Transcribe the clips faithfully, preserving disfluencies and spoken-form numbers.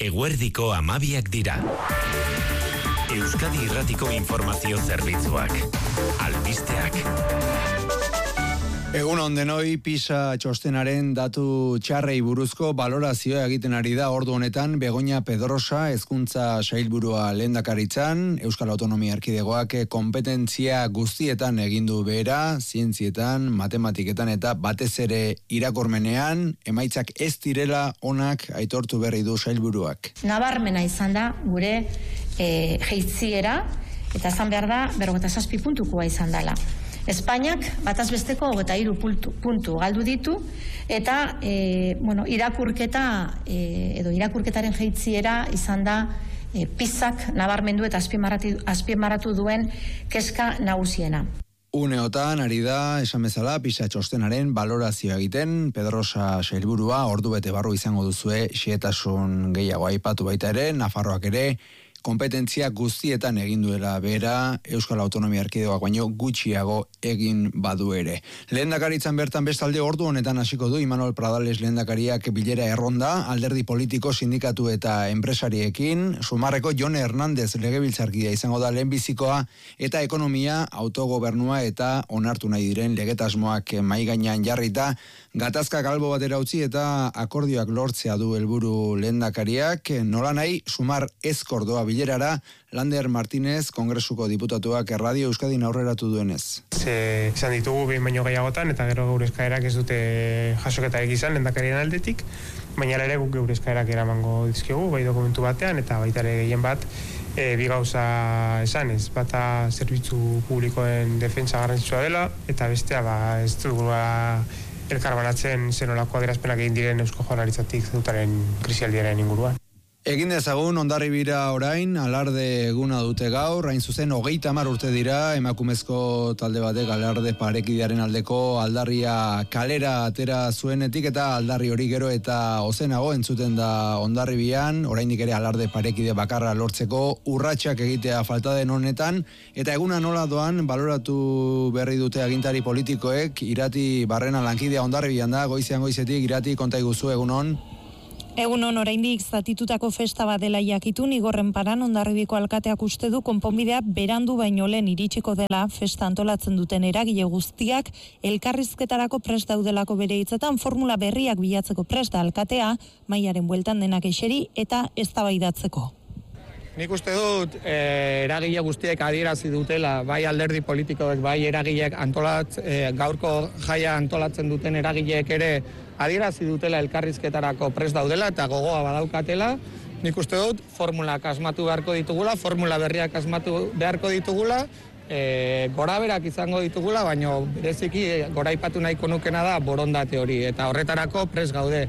Eguerdiko hamabiak dira. Euskadi Irratiko Informazio Zerbitzuak. Albisteak. Egun on denoi, PISA txostenaren datu txarrei buruzko balorazioa egiten ari da ordu honetan Begoña Pedrosa hezkuntza sailburua lehendakaritzan, Euskal Autonomia Erkidegoak konpetentzia guztietan egin du behera, zientzietan, matematiketan eta batez ere irakurmenean, emaitzak ez direla onak aitortu berri du sailburuak. Nabarmena izan da gure e, jeitziera eta izan behar da berrogeita zazpi puntukoa izan dela. Espainiak bataz besteko hogeita hiru puntu, puntu galdu ditu eta e, bueno, irakurketa e, edo irakurketaren jeitziera izan da e, PISak nabarmendu eta azpimarratu, azpimarratu duen kezka nagusiena. Uneotan ari da, esan bezala, PISA txostenaren balorazioa egiten, Pedrosa sailburua ordu bete barru izango duzue xehetasun gehiago aipatu baita ere, Nafarroak ere, kompetentzia guztietan egin duela bera, Euskal Autonomia Erkidegoak baino gutxiago egin badu ere. Lehendakaritzan bertan bestalde ordu honetan hasiko du Imanol Pradales lehendakariak bilera erronda, alderdi politiko, sindikatu eta enpresariekin, Sumarreko Jone Hernández legebiltzarkidea izango da lehenbizikoa, eta ekonomia, autogobernua eta onartu nahi diren legetasmoak mahai gainean jarrita, gatazkak albo batera utzi eta akordioak lortzea du helburu lehendakariak, nola nahi Sumar ezkordoa bilerara, Lander Martínez, Kongresuko diputatuak Radio Euskadin aurreratu duenez. Ze, izan ditugu behin baino gehiagotan, eta gero geure eskaerak ez dute jasoketarik izan lehendakarien aldetik, baina ere guk geure eskaerak eramango dizkigu, bai dokumentu batean, eta baita ere gehien bat, e, bi gauza esanez, bata zerbitzu publikoen defentsa garrantzitsua dela, eta bestea ba, ez dugula elkarbanatzen zenolako adierazpenak egin diren Eusko Jaurlaritzatik dutaren krisialdiaren inguruan. Egin dezagun Hondarribira orain, alarde eguna dute gaur, hain zuzen hogeita hamar urte dira, emakumezko talde batek alarde parekidearen aldeko aldarria kalera atera zuenetik eta aldarri hori gero eta ozenago entzuten da Hondarribian, oraindik ere alarde parekide bakarra lortzeko urratsak egitea falta den honetan, eta eguna nola doan baloratu berri dute agintari politikoek, Irati Barrena lankidea Hondarribian da, goizean goizetik, Irati konta iguzu egunon. Egunon oraindik zatitutako festa bat dela jakitun, Igorren Paran Hondarribiko alkateak uste du konponbidea berandu baino lehen iritsiko dela festa antolatzen duten eragile guztiak elkarrizketarako prest daudelako bere hitzetan, formula berriak bilatzeko prest da alkatea, mailaren bueltan denak eseri eta eztabaidatzeko. Nik uste dut eh, eragile guztiek adierazi dutela, bai alderdi politikoek, bai eragileek antolat, eh, gaurko jaia antolatzen duten eragileek ere adierazi dutela elkarrizketarako prest daudela eta gogoa badaukatela. Nik uste dut formulak asmatu beharko ditugula, formula berriak asmatu beharko ditugula, e, gora berak izango ditugula, baina bereziki goraipatu nahiko nukena da borondate hori, eta horretarako prest gaude.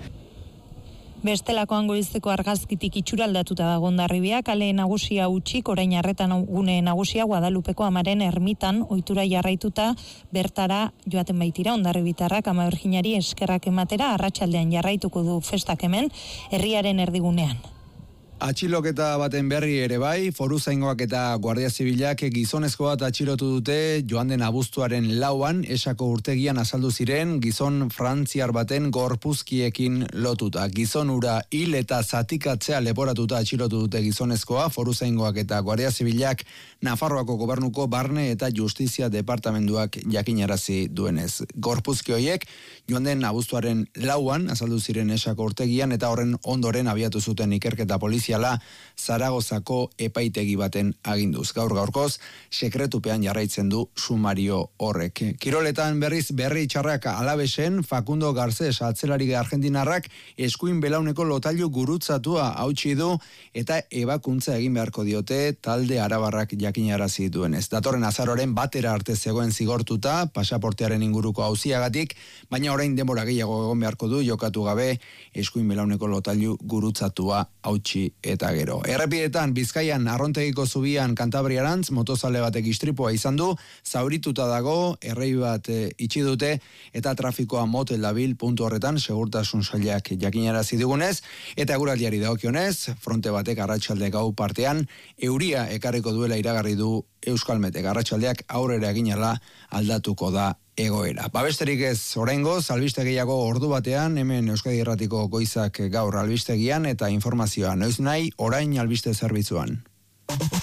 Bestelakoan goizeko argazkitik itxuraldatuta dago Hondarribia, kale nagusia utxik, orain arretan gune nagusia Guadalupeko Amaren ermitan ohitura jarraituta bertara joaten baitira Hondarribitarrak Ama Birjinari eskerrak ematera, arratsaldean jarraituko du festak hemen herriaren erdigunean. Atxiloketa baten berri ere bai, Foruzaingoak eta Guardia Zibilak gizonezko bat atxilotu dute joan den abuztuaren lauan, Esako urtegian azaldu ziren gizon frantziar baten gorpuzkiekin lotuta. Gizon ura hil eta zatikatzea leporatuta atxilotu dute gizonezkoa, Foruzaingoak eta Guardia Zibilak Nafarroako gobernuko barne eta justizia departamentuak jakinarazi duenez. Gorpuzki horiek joan den abuztuaren lauan azaldu ziren Esako urtegian eta horren ondoren abiatu zuten ikerketa polizia Zaragozako epaitegi baten aginduz. Gaur gaurkoz, sekretupean jarraitzen du sumario horrek. Kiroletan berriz berri txarrak Alabesen, Facundo Garcés atzelari argentinarrak eskuin belauneko lotailu gurutzatua hautsi du eta ebakuntza egin beharko diote talde arabarrak jakinarazi duenez. Datorren azaroren batera arte zegoen zigortuta, pasaportearen inguruko auziagatik, baina orain denbora gehiago egon beharko du jokatu gabe eskuin belauneko lotailu gurutzatua hautsi eta gero. Errepidetan Bizkaian Arrontegiko zubian Kantabriarantz motozale batek istripua izan du, zaurituta dago, errei bat e, itxi dute eta trafikoa motel dabil puntu horretan segurtasun sailak jakinarazi dugunez eta eguraldiari dagokionez, fronte batek arratsalde gau partean euria ekarriko duela iragarri du Euskalmetek. Arratsaldeak aurrera eginala aldatuko da egoera. Babesterik ez oraingoz, albiste gehiago ordu batean, hemen Euskadi Irratiko Goizak gaur albistegian eta informazioa noiz nahi orain albiste zerbitzuan.